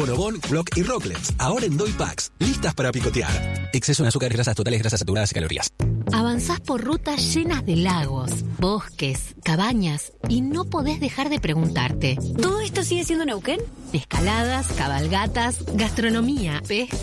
Bonobón, Block y Rocklets. Ahora en Doy Packs. Listas para picotear. Exceso en azúcar, grasas totales, grasas saturadas y calorías. Avanzás por rutas llenas de lagos, bosques, cabañas y no podés dejar de preguntarte: ¿todo esto sigue siendo Neuquén? Escaladas, cabalgatas, gastronomía, pesca.